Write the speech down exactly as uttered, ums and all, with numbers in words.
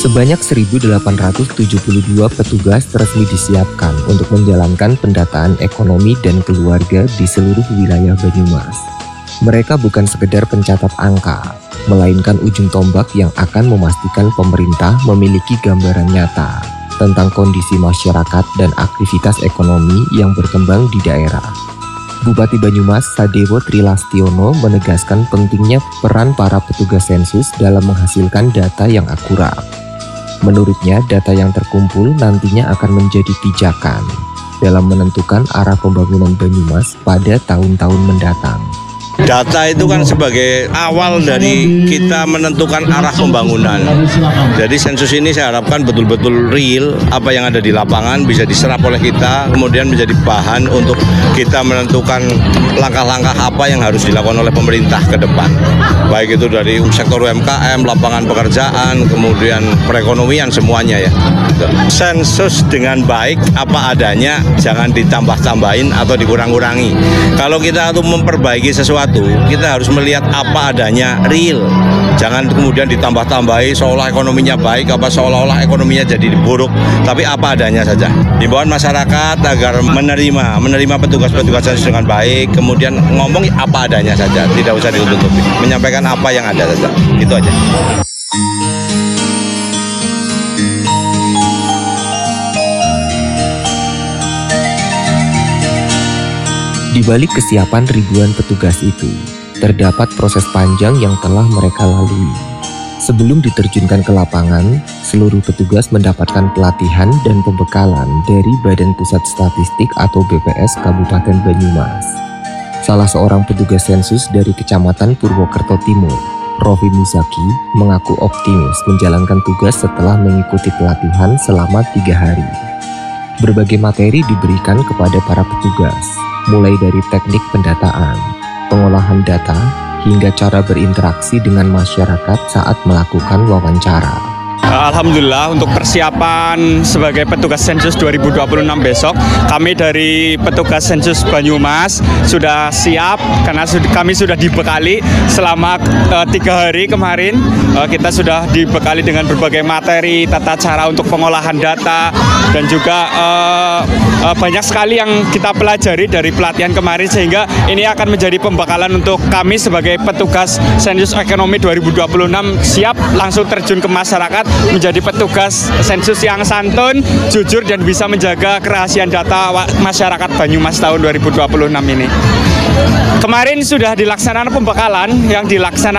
Sebanyak seribu delapan ratus tujuh puluh dua petugas resmi disiapkan untuk menjalankan pendataan ekonomi dan keluarga di seluruh wilayah Banyumas. Mereka bukan sekedar pencatat angka, melainkan ujung tombak yang akan memastikan pemerintah memiliki gambaran nyata tentang kondisi masyarakat dan aktivitas ekonomi yang berkembang di daerah. Bupati Banyumas Sadewo Trilastiono menegaskan pentingnya peran para petugas sensus dalam menghasilkan data yang akurat. Menurutnya, data yang terkumpul nantinya akan menjadi pijakan dalam menentukan arah pembangunan Banyumas pada tahun-tahun mendatang. Data itu kan sebagai awal dari kita menentukan arah pembangunan. Jadi sensus ini saya harapkan betul-betul real, apa yang ada di lapangan bisa diserap oleh kita, kemudian menjadi bahan untuk kita menentukan langkah-langkah apa yang harus dilakukan oleh pemerintah ke depan. Baik itu dari sektor U M K M, lapangan pekerjaan, kemudian perekonomian, semuanya ya. Sensus dengan baik apa adanya, jangan ditambah-tambahin atau dikurang-kurangi. Kalau kita untuk memperbaiki sesuatu, kita harus melihat apa adanya real. Jangan kemudian ditambah-tambahi seolah ekonominya baik, apa seolah-olah ekonominya jadi buruk, tapi apa adanya saja. Himbauan masyarakat agar menerima menerima petugas-petugas sensus dengan baik, kemudian ngomong apa adanya saja, tidak usah ditutup-tutupi. Menyampaikan apa yang ada saja. Itu aja. Di balik kesiapan ribuan petugas itu, terdapat proses panjang yang telah mereka lalui. Sebelum diterjunkan ke lapangan, seluruh petugas mendapatkan pelatihan dan pembekalan dari Badan Pusat Statistik atau B P S Kabupaten Banyumas. Salah seorang petugas sensus dari Kecamatan Purwokerto Timur, Rofi Muzaki, mengaku optimis menjalankan tugas setelah mengikuti pelatihan selama tiga hari. Berbagai materi diberikan kepada para petugas, mulai dari teknik pendataan, pengolahan data, hingga cara berinteraksi dengan masyarakat saat melakukan wawancara. Alhamdulillah untuk persiapan sebagai petugas sensus dua ribu dua puluh enam besok, kami dari petugas sensus Banyumas sudah siap karena kami sudah dibekali selama uh, tiga hari kemarin. Uh, kita sudah dibekali dengan berbagai materi, tata cara untuk pengolahan data, dan juga uh, uh, banyak sekali yang kita pelajari dari pelatihan kemarin, sehingga ini akan menjadi pembekalan untuk kami sebagai petugas sensus ekonomi dua ribu dua puluh enam siap langsung terjun ke masyarakat menjadi petugas sensus yang santun, jujur, dan bisa menjaga kerahasiaan data masyarakat Banyumas tahun dua ribu dua puluh enam ini. Kemarin sudah dilaksanakan pembekalan yang dilaksanakan